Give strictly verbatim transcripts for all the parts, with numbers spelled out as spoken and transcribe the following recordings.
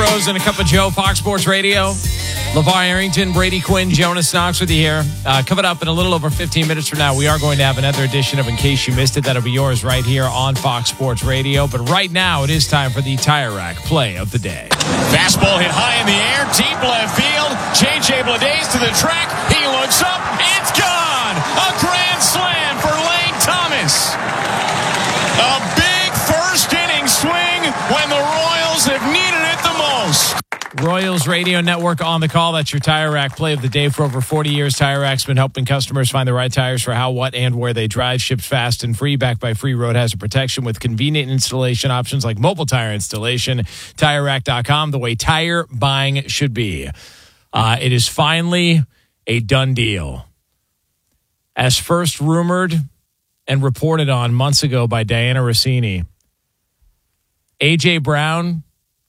Astros and a cup of Joe, Fox Sports Radio. LeVar Arrington, Brady Quinn, Jonas Knox with you here. Uh, coming up in a little over fifteen minutes from now, we are going to have another edition of In Case You Missed It. That'll be yours right here on Fox Sports Radio. But right now, it is time for the Tire Rack Play of the Day. Fastball hit high in the air, deep left field. J J Bleday to the track. He looks up. It's gone. A grand slam for Lane Thomas. A big first inning swing when the Royals have needed it the most. Royals Radio Network on the call. That's your Tire Rack Play of the Day. For over forty years, Tire Rack's been helping customers find the right tires for how, what, and where they drive. Ships fast and free, backed by free road hazard protection with convenient installation options like mobile tire installation. Tire Rack dot com, the way tire buying should be. Uh, it is finally a done deal. As first rumored and reported on months ago by Diana Rossini, A J. Brown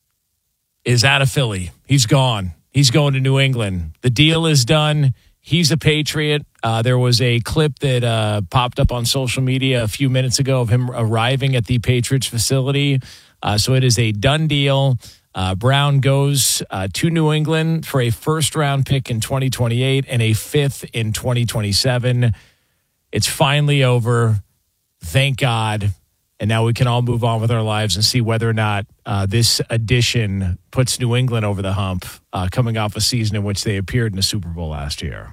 is out of Philly. He's gone. He's going to New England. The deal is done. He's a Patriot. Uh, there was a clip that uh, popped up on social media a few minutes ago of him arriving at the Patriots facility. Uh, so it is a done deal. Uh, Brown goes uh, to New England for a first-round pick in twenty twenty-eight and a fifth in twenty twenty-seven. It's finally over. Thank God. And now we can all move on with our lives and see whether or not uh, this addition puts New England over the hump, uh, coming off a season in which they appeared in the Super Bowl last year.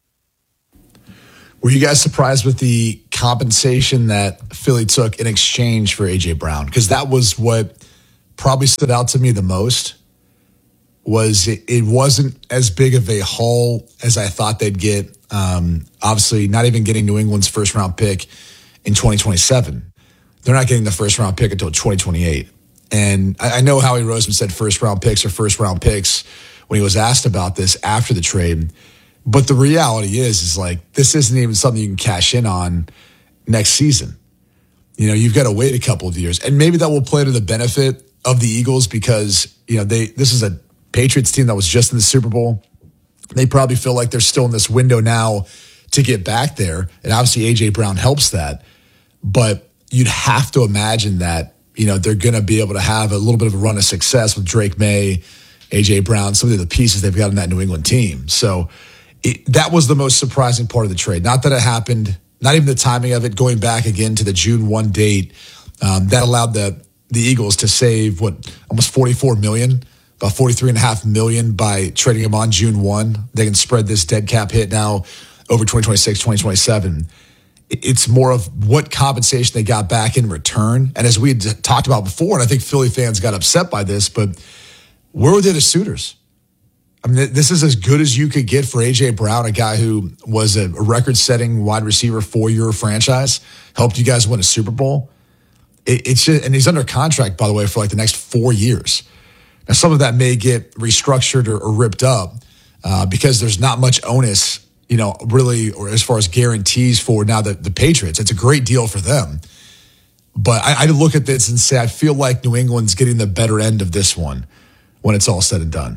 Were you guys surprised with the compensation that Philly took in exchange for A J. Brown? Because that was what probably stood out to me the most. Was it, it wasn't as big of a haul as I thought they'd get. Um, obviously, not even getting New England's first round pick in twenty twenty-seven. They're not getting the first round pick until twenty twenty-eight. And I, I know Howie Roseman said first round picks are first round picks when he was asked about this after the trade. But the reality is, is like, this isn't even something you can cash in on next season. You know, you've got to wait a couple of years. And maybe that will play to the benefit of the Eagles because, you know, they this is a Patriots team that was just in the Super Bowl. They probably feel like they're still in this window now to get back there. And obviously A J. Brown helps that. But you'd have to imagine that, you know, they're going to be able to have a little bit of a run of success with Drake May, A J. Brown, some of the pieces they've got in that New England team. So it, that was the most surprising part of the trade. Not that it happened, not even the timing of it, going back again to the June first date. Um, that allowed the the Eagles to save, what, almost forty-four million dollars, about forty-three point five million dollars by trading him on June first. They can spread this dead cap hit now over twenty twenty-six, twenty twenty-seven. It's more of what compensation they got back in return. And as we had talked about before, and I think Philly fans got upset by this, but where were they the suitors? I mean, this is as good as you could get for A J. Brown, a guy who was a record-setting wide receiver for your franchise, helped you guys win a Super Bowl. It, it's just, and he's under contract, by the way, for like the next four years. Now, some of that may get restructured or, or ripped up uh, because there's not much onus, you know, really, or as far as guarantees for now the, the Patriots. It's a great deal for them. But I, I look at this and say, I feel like New England's getting the better end of this one when it's all said and done.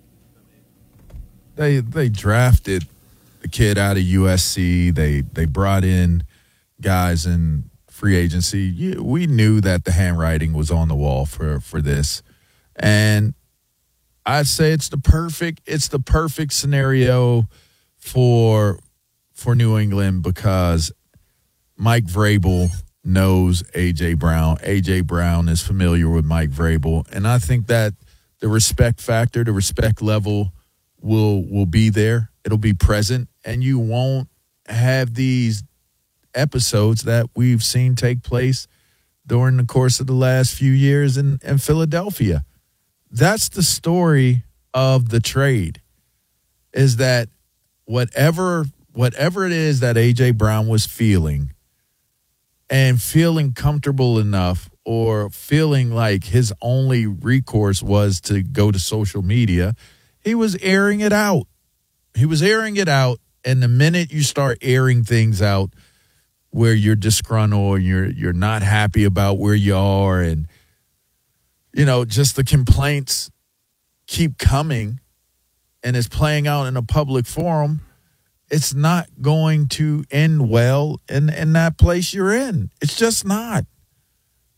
They they drafted the kid out of U S C. They they brought in guys in free agency. We knew that the handwriting was on the wall for, for this. And I'd say it's the perfect it's the perfect scenario for for New England because Mike Vrabel knows A J. Brown. A J. Brown is familiar with Mike Vrabel. And I think that the respect factor, the respect level will will be there. It'll be present. And you won't have these episodes that we've seen take place during the course of the last few years in, in Philadelphia. That's the story of the trade, is that Whatever whatever it is that A J. Brown was feeling and feeling comfortable enough or feeling like his only recourse was to go to social media, he was airing it out. He was airing it out, and the minute you start airing things out where you're disgruntled, you're you're not happy about where you are, and, you know, just the complaints keep coming, and it's playing out in a public forum, it's not going to end well in, in that place you're in. It's just not.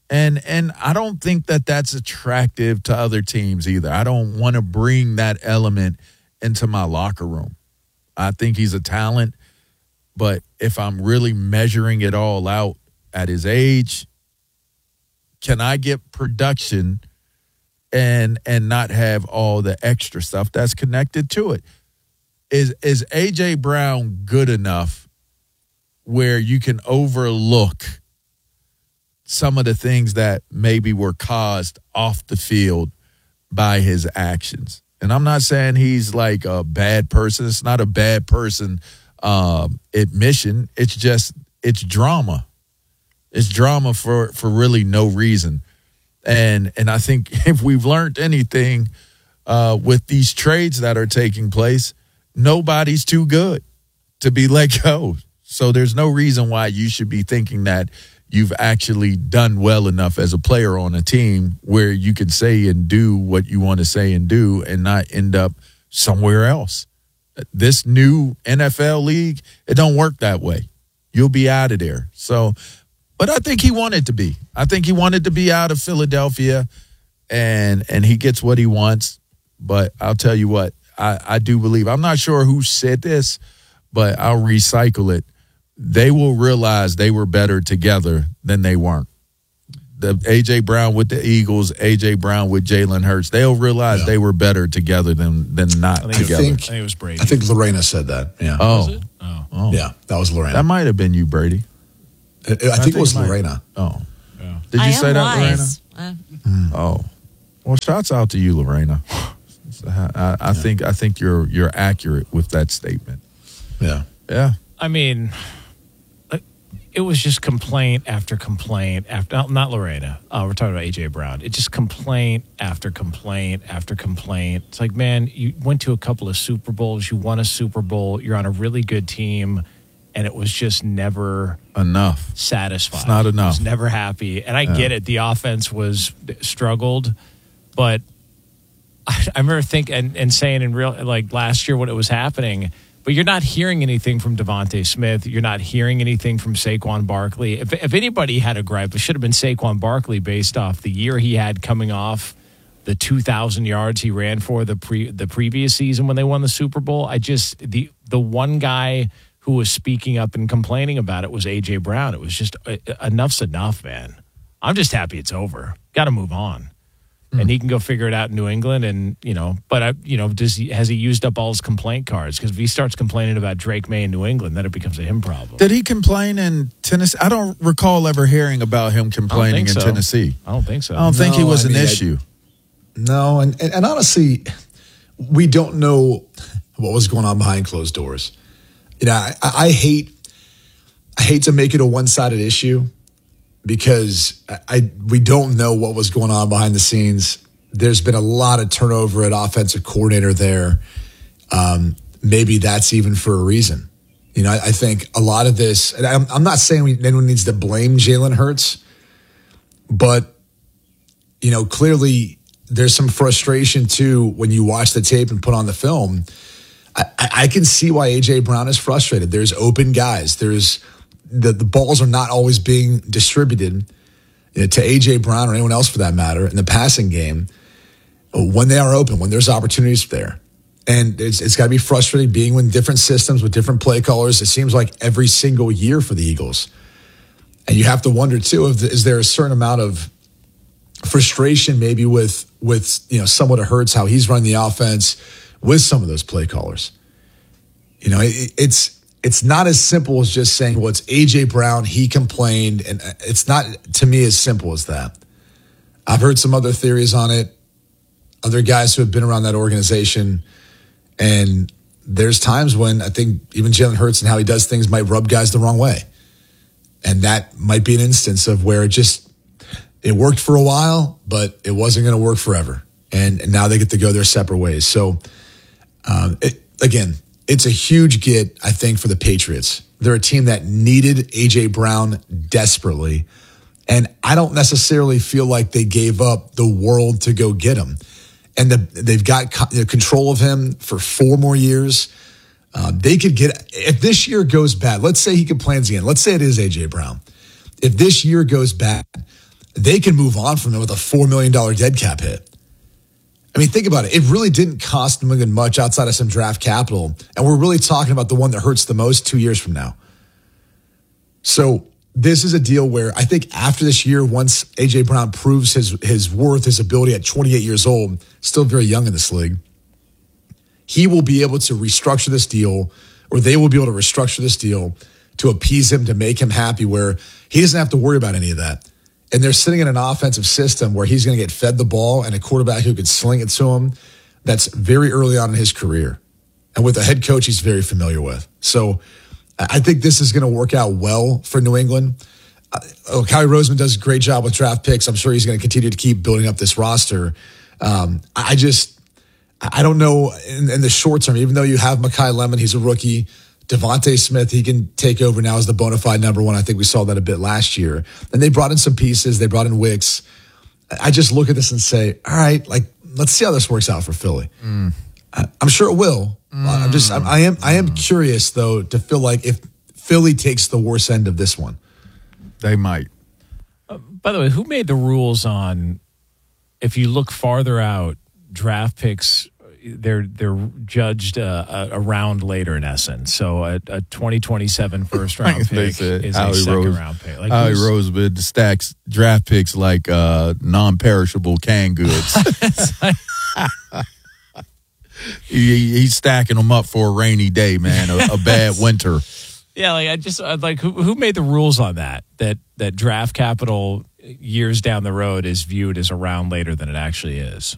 And and I don't think that that's attractive to other teams either. I don't want to bring that element into my locker room. I think he's a talent, but if I'm really measuring it all out at his age, can I get production and and not have all the extra stuff that's connected to it? Is is A J Brown good enough where you can overlook some of the things that maybe were caused off the field by his actions? And I'm not saying he's like a bad person. It's not a bad person um, admission. It's just, it's drama. It's drama for, for really no reason. And and I think if we've learned anything uh, with these trades that are taking place, nobody's too good to be let go. So there's no reason why you should be thinking that you've actually done well enough as a player on a team where you can say and do what you want to say and do and not end up somewhere else. This new N F L league, it don't work that way. You'll be out of there. So, but I think he wanted to be. I think he wanted to be out of Philadelphia, and and he gets what he wants. But I'll tell you what, I, I do believe, I'm not sure who said this, but I'll recycle it. They will realize they were better together than they weren't. The A J Brown with the Eagles, A J Brown with Jalen Hurts, they'll realize yeah. they were better together than than not I together. Think, I think it was Brady. I think Lorena said that. Yeah. Oh. oh. oh. Yeah, that was Lorena. That might have been you, Brady. I, I, think, I think it was it Lorena. Oh. Yeah. Did you I say am that, wise. Lorena? Uh, mm. Oh. Well, shouts out to you, Lorena. I, I, I yeah. think I think you're you're accurate with that statement. Yeah. Yeah. I mean, it was just complaint after complaint after not Lorena. Uh, we're talking about A J Brown. It just complaint after complaint after complaint. It's like, man, you went to a couple of Super Bowls, you won a Super Bowl, you're on a really good team, and it was just never enough. Satisfied. It's not enough. It was never happy. And I yeah. get it. The offense was struggled, but I, I remember thinking and, and saying in real like last year when it was happening. But you're not hearing anything from Devontae Smith. You're not hearing anything from Saquon Barkley. If, if anybody had a gripe, it should have been Saquon Barkley based off the year he had coming off the two thousand yards he ran for the pre, the previous season when they won the Super Bowl. I just the the one guy who was speaking up and complaining about it was A J Brown. It was just uh, enough's enough, man. I'm just happy it's over. Got to move on. And he can go figure it out in New England, and you know. But I, you know, does he has he used up all his complaint cards? Because if he starts complaining about Drake May in New England, then it becomes a him problem. Did he complain in Tennessee? I don't recall ever hearing about him complaining in so. Tennessee. I don't think so. I don't no, think he was I an mean, issue. I, no, and, and and honestly, we don't know what was going on behind closed doors. You know, I, I hate I hate to make it a one-sided issue. Because I, I we don't know what was going on behind the scenes. There's been a lot of turnover at offensive coordinator there. Um, maybe that's even for a reason. You know, I, I think a lot of this, and I'm, I'm not saying we, anyone needs to blame Jalen Hurts, but, you know, clearly there's some frustration too when you watch the tape and put on the film. I, I can see why A J Brown is frustrated. There's open guys. There's The, the balls are not always being distributed you know, to A J Brown or anyone else for that matter in the passing game when they are open, when there's opportunities there. And it's, it's got to be frustrating being in different systems with different play callers. It seems like every single year for the Eagles. And you have to wonder, too, if, is there a certain amount of frustration maybe with, with you know, somewhat of Hurts, how he's running the offense with some of those play callers. You know, it, it's It's not as simple as just saying, well, it's A J Brown, he complained. And it's not, to me, as simple as that. I've heard some other theories on it, other guys who have been around that organization. And there's times when I think even Jalen Hurts and how he does things might rub guys the wrong way. And that might be an instance of where it just, it worked for a while, but it wasn't going to work forever. And, and now they get to go their separate ways. So, um, it, again, it's a huge get, I think, for the Patriots. They're a team that needed A J Brown desperately. And I don't necessarily feel like they gave up the world to go get him. And the, they've got co- control of him for four more years. Um, they could get, if this year goes bad, let's say he complains again. Let's say it is A J Brown. If this year goes bad, they can move on from him with a four million dollars dead cap hit. I mean, think about it. It really didn't cost New England much outside of some draft capital. And we're really talking about the one that hurts the most two years from now. So this is a deal where I think after this year, once A J. Brown proves his, his worth, his ability at twenty-eight years old, still very young in this league, he will be able to restructure this deal, or they will be able to restructure this deal to appease him, to make him happy, where he doesn't have to worry about any of that. And they're sitting in an offensive system where he's going to get fed the ball and a quarterback who could sling it to him. That's very early on in his career. And with a head coach he's very familiar with. So I think this is going to work out well for New England. Uh, oh, Howie Roseman does a great job with draft picks. I'm sure he's going to continue to keep building up this roster. Um, I just, I don't know in, in the short term, even though you have Mekhi Lemon, he's a rookie. Devontae Smith, he can take over now as the bona fide number one. I think we saw that a bit last year. And they brought in some pieces. They brought in Wicks. I just look at this and say, all right, like, let's see how this works out for Philly. Mm. I, I'm sure it will. Mm. I'm just, I'm, I am, I am curious though to feel like if Philly takes the worst end of this one, they might. Uh, by the way, who made the rules on if you look farther out, draft picks? They're they're judged uh, a, a round later in essence. So a, a twenty twenty-seven first round pick said, is Howie a second Rose, round pick. Like Howie Roseman stacks draft picks like uh, non-perishable canned goods. he, he's stacking them up for a rainy day, man, a, a bad winter. Yeah, like I just I'd like who who made the rules on that? That that draft capital years down the road is viewed as a round later than it actually is.